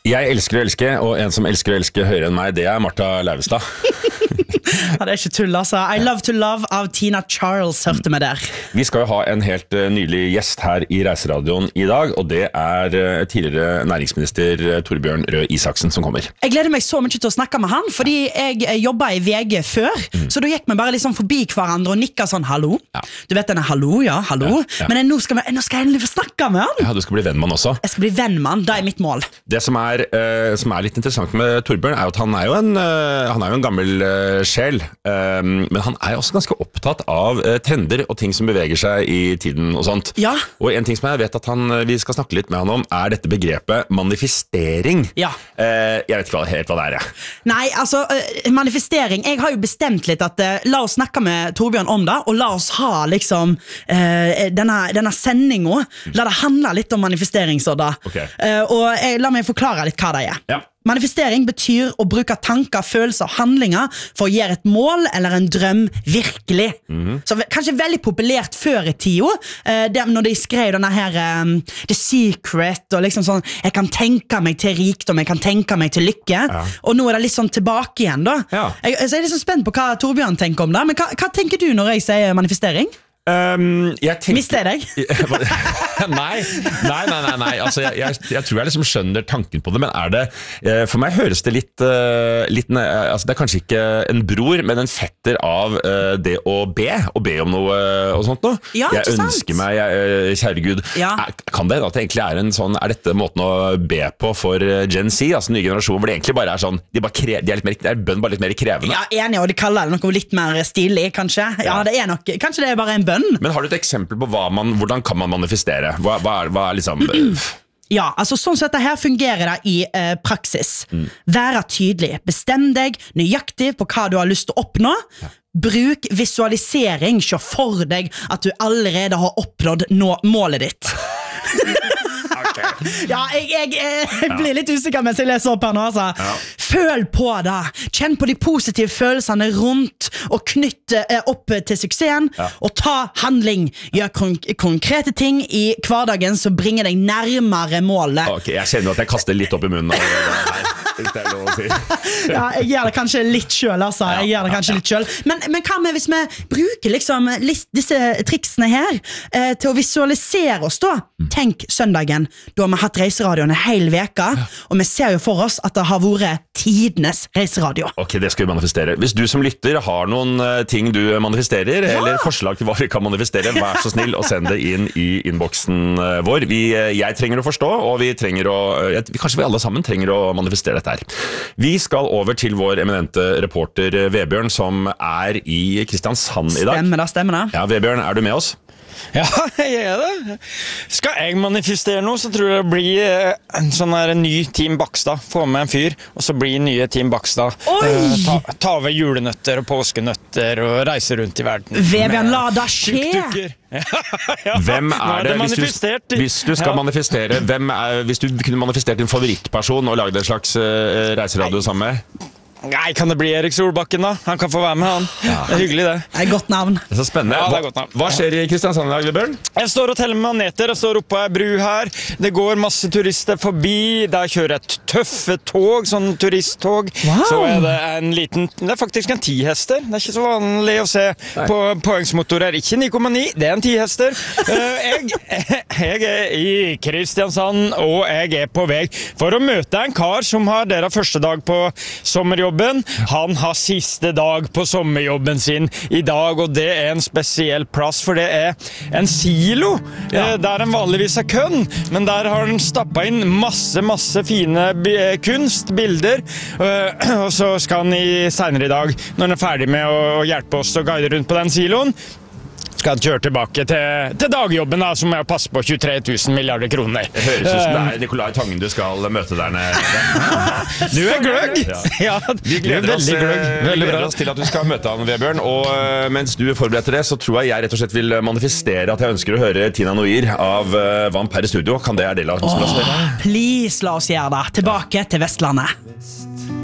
Jeg elsker å elske, og en som elsker å elske høyere enn meg, det Martha Leivestad. Ja, det ikke tull, altså. I Love to Love av Tina Charles, hørte vi der. Vi skal jo ha en helt nylig gjest her i Reiseradioen i dag, og det tidligere næringsminister Torbjørn Røe Isaksen som kommer. Jeg gleder meg så mye til å snakke med han, fordi jeg jobbet i VG før, så da gikk vi bare liksom forbi hverandre og nikket sånn, hallo. Ja. Du vet denne hallo, ja, hallo. Ja. Men nå skal jeg endelig få snakke med han. Ja, du skal bli venn med han også. Jeg skal bli venn med han, det mitt mål. Det som litt interessant med Torbjørn at han jo en gammel sjel, men han også ganske opptatt av trender og ting som beveger seg i tiden og sånt. Ja. Og en ting som jeg vet at vi skal snakke litt med han om, dette begrepet manifestering. Ja. Jeg vet ikke helt hva det Nei, altså, manifestering, jeg har jo bestemt litt at la oss snakke med Torbjørn om det, og la oss ha liksom denne sendingen, la det handle litt om manifestering så da. Okay. Og la meg forklare litt hva det Ja. Manifestering betyr å bruke tanker, følelser og handlinger for å gjøre et mål eller en drøm virkelig. Så kanskje veldig populært før i tida, når de skrev denne her The Secret, og liksom sånn, jeg kan tenke meg til rikdom, jeg kan tenke meg til lykke, og nå det litt sånn tilbake igjen da. Ja. Så jeg litt sånn spent på hva Torbjørn tenker om det, men hva tenker du når jeg sier manifestering? Mister jeg deg? Nei. Altså, jeg tror jeg liksom skjønner tanken på det, men det for meg høres det litt altså, det kanskje ikke en bror, men en fetter av det å be om noe og sånt noe. Ja, jeg ønsker meg, kjære Gud. Ja. Kan det at det egentlig en sånn, dette måten å be på for Gen Z, altså nye generasjon, hvor det egentlig bare sånn, bønn bare litt mer krevende? Ja, enig, og de kaller det noe litt mer stilig, kanskje. Ja, det nok, kanskje det bare en bønn. Men har du et eksempel på hvordan kan man manifestere? Hva liksom... Ja, altså sånn som dette her fungerer det i praksis. Være tydelig, bestem deg nøyaktig på hva du har lyst til å oppnå. Bruk visualisering, se for deg at du allerede har oppnådd målet ditt. Ja, jeg blir litt usikker mens jeg leser opp her nå, altså. Ja. Føl på det. Kjenn på de positive følelsene rundt, og knytt opp til suksessen, og ta handling. Gjør konkrete ting i hverdagen som bringer deg nærmere målet. Ok, jeg kjenner at jeg kaster litt opp i munnen av det her. Hvis det lov å si. Ja, jeg gjør det kanskje litt selv, altså. Men hva med hvis vi bruker liksom disse triksene her til å visualisere oss da? Tenk søndagen, da har vi hatt reiseradioen en hel veka, og vi ser jo for oss at det har vært tidenes reiseradio. Ok, det skal vi manifestere. Hvis du som lytter har noen ting du manifesterer, eller forslag til hva vi kan manifestere, vær så snill og send det inn i innboksen vår. Jeg trenger å forstå, og vi trenger kanskje vi alle sammen trenger å manifestere dette her. Vi skal over til vår eminente reporter Vebjørn, som i Kristiansand i dag. Stemmer det. Ja, Vebjørn, du med oss? Ja, jeg det. Skal jeg manifestere noe, så tror jeg det blir en sånn her ny Team Bakstad. Få med en fyr, og så blir nye Team Bakstad. Ta over julenøtter og påskenøtter og reise rundt i verden. Vebjørn, la det skje! Hvem det, hvis du skal manifestere, hvis du kunne manifestert din favorittperson og lagd en slags reiseradio sammen med? Nei, kan det bli Erik Solbakken da? Han kan få være med, han. Det er hyggelig, det. Det er godt navn. Det er så spennende. Ja, det er godt navn. Hva skjer i Kristiansand i dag, Vebjørn? Jeg står og teller maneter. Jeg står oppe på en bru her. Det går masse turister forbi. Der kjører et tøffe tog, sånn turisttog. Wow. Så det er faktisk en 10-hester. Det er ikke så vanlig å se på påhengsmotorer. Ikke 9,9, det er en 10-hester. Jeg i Kristiansand, og jeg på vei for å møte en kar som har deres første dag på sommerjobb. Han har siste dag på sommerjobben sin i dag, og det er en spesiell plass, for det er en silo der han vanligvis er kønn, men der har han stappet inn masse fine kunstbilder, og så skal han senere i dag, når han er ferdig med å hjelpe oss å guide rundt på den siloen, skal han kjøre tilbake til dagjobben da, som er å passe på 23 000 milliarder kroner. Det høres ut som det Nikolai Tangen du skal møte der nede. Du er gløgg! Ja, vi gleder oss til at du skal møte han, Vebjørn, og mens du forbereder det, så tror jeg rett og slett vil manifestere at jeg ønsker å høre Tina Noir av Vamp her i studio. Kan det del av konspirasjonen? Please, la oss gjøre det. Tilbake til Vestlandet.